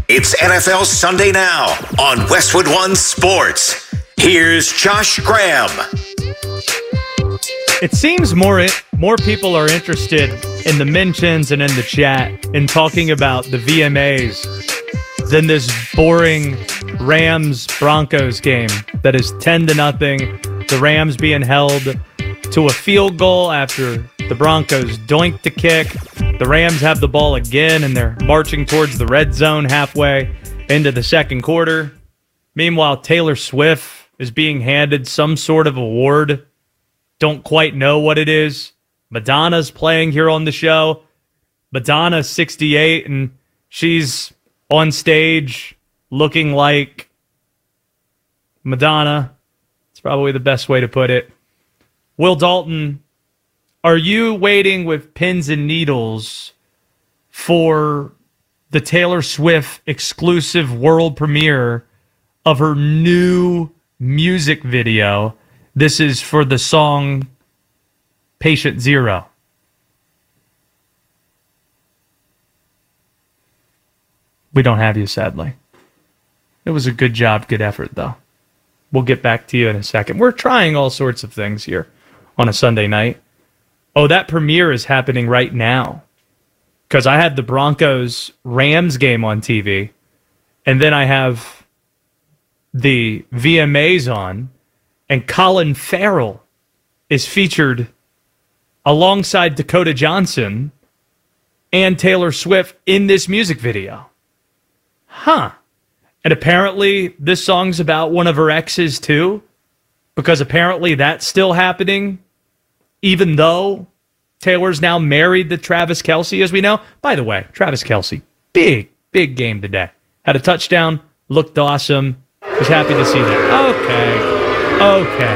It's NFL Sunday Now on Westwood One Sports. Here's Josh Graham. It seems more people are interested in the mentions and in the chat in talking about the VMAs than this boring Rams-Broncos game that is 10-0. The Rams being held to a field goal after the Broncos doinked the kick. The Rams have the ball again, and they're marching towards the red zone halfway into the second quarter. Meanwhile, Taylor Swift is being handed some sort of award. Don't quite know what it is. Madonna's playing here on the show. Madonna's 68, and she's on stage looking like Madonna. It's probably the best way to put it. Will Dalton, are you waiting with pins and needles for the Taylor Swift exclusive world premiere of her new music video? This is for the song Patient Zero. We don't have you, sadly. It was a good job, good effort, though. We'll get back to you in a second. We're trying all sorts of things here on a Sunday night. Oh, that premiere is happening right now because I had the Broncos-Rams game on TV, and then I have the VMAs on, and Colin Farrell is featured alongside Dakota Johnson and Taylor Swift in this music video. Huh. And apparently this song's about one of her exes too, because apparently that's still happening, even though Taylor's now married to Travis Kelce, as we know. By the way, Travis Kelce, big game today. Had a touchdown, looked awesome. Was happy to see that. Okay.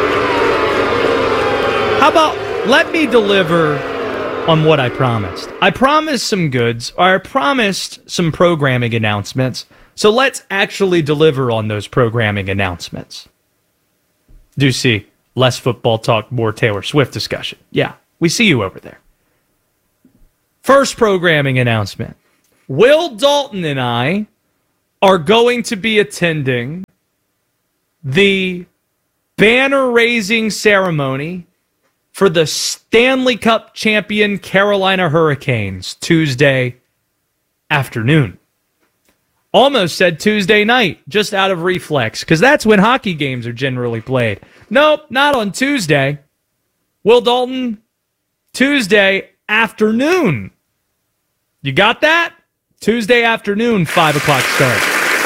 How about let me deliver on what I promised. I promised some goods, or I promised some programming announcements. So let's actually deliver on those programming announcements. Do see less football talk, more Taylor Swift discussion. Yeah, we see you over there. First programming announcement. Will Dalton and I are going to be attending the banner-raising ceremony for the Stanley Cup champion Carolina Hurricanes Tuesday afternoon. Almost said Tuesday night, just out of reflex, because that's when hockey games are generally played. Nope, not on Tuesday. Will Dalton, Tuesday afternoon. You got that? Tuesday afternoon, 5 o'clock start.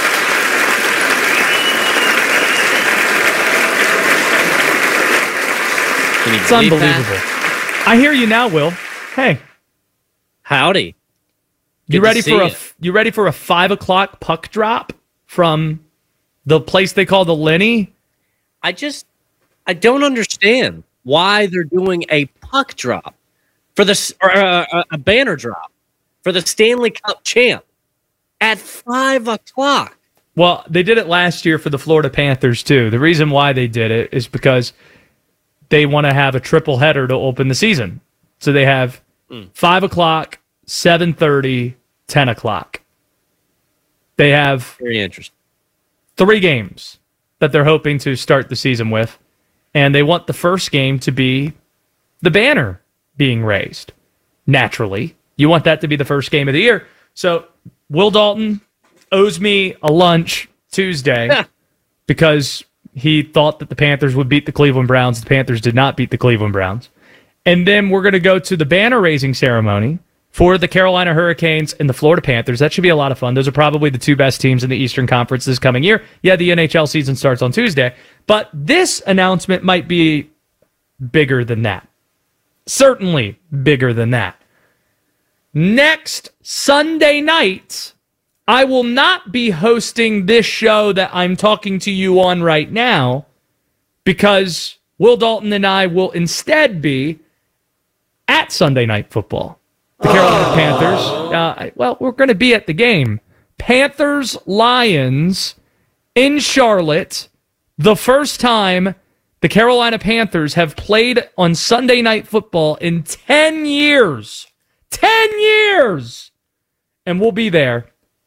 It's unbelievable. I hear you now, Will. Hey. Howdy. You ready for a 5 o'clock puck drop from the place they call the Lenny? I don't understand why they're doing a puck drop for a banner drop for the Stanley Cup champ at 5 o'clock. Well, they did it last year for the Florida Panthers too. The reason why they did it is because they want to have a triple header to open the season. So they have 5 o'clock, 7:30, 10 o'clock. They have very interesting 3 games that they're hoping to start the season with, and they want the first game to be the banner being raised. Naturally, you want that to be the first game of the year. So Will Dalton owes me a lunch Tuesday because he thought that the Panthers would beat the Cleveland Browns. The Panthers did not beat the Cleveland Browns. And then we're going to go to the banner-raising ceremony for the Carolina Hurricanes and the Florida Panthers. That should be a lot of fun. Those are probably the 2 best teams in the Eastern Conference this coming year. Yeah, the NHL season starts on Tuesday. But this announcement might be bigger than that. Certainly bigger than that. Next Sunday night, I will not be hosting this show that I'm talking to you on right now because Will Dalton and I will instead be at Sunday Night Football. The Carolina Panthers. We're going to be at the game. Panthers-Lions in Charlotte. The first time the Carolina Panthers have played on Sunday Night Football in 10 years. 10 years! And we'll be there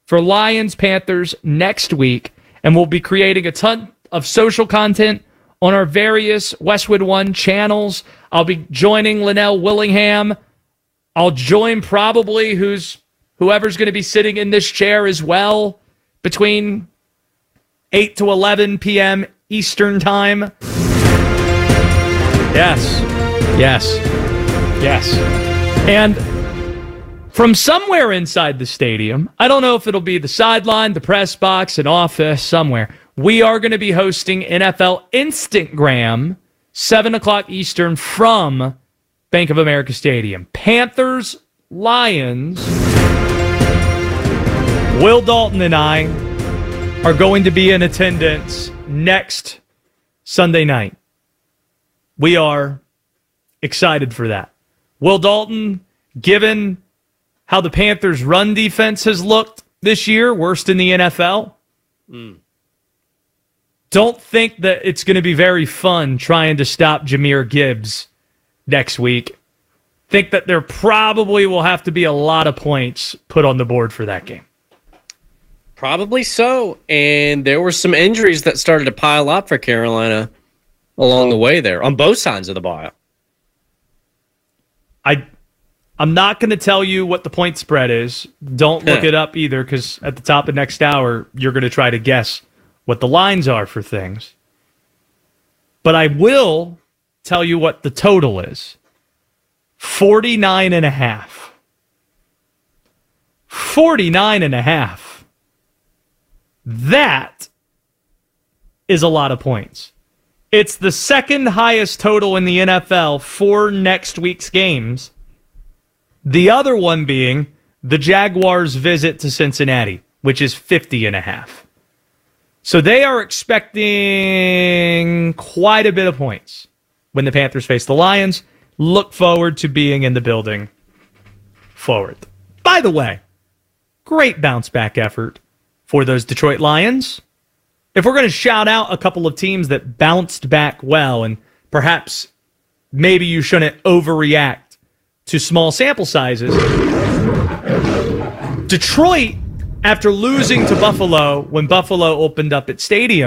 for Lions Panthers next week, and we'll be creating a ton of social content on our various Westwood One channels. I'll be joining Linnell Willingham. I'll join probably whoever's going to be sitting in this chair as well between 8 to 11 p.m. Eastern Time. Yes. And from somewhere inside the stadium, I don't know if it'll be the sideline, the press box, an office, somewhere, we are going to be hosting NFL Instagram, 7 o'clock Eastern from Bank of America Stadium. Panthers, Lions. Will Dalton and I are going to be in attendance next Sunday night. We are excited for that. Will Dalton, given how the Panthers' run defense has looked this year, worst in the NFL, don't think that it's going to be very fun trying to stop Jahmyr Gibbs next week. Think that there probably will have to be a lot of points put on the board for that game. Probably so. And there were some injuries that started to pile up for Carolina along the way there on both sides of the ball. I'm not going to tell you what the point spread is. Don't look it up either, because at the top of next hour, you're going to try to guess what the lines are for things. But I will tell you what the total is. 49.5. 49.5. That is a lot of points. It's the second highest total in the NFL for next week's games. The other one being the Jaguars' visit to Cincinnati, which is 50.5. So they are expecting quite a bit of points when the Panthers face the Lions. Look forward to being in the building forward. By the way, great bounce back effort for those Detroit Lions. If we're going to shout out a couple of teams that bounced back well, and perhaps maybe you shouldn't overreact to small sample sizes, Detroit, after losing to Buffalo when Buffalo opened up its stadium,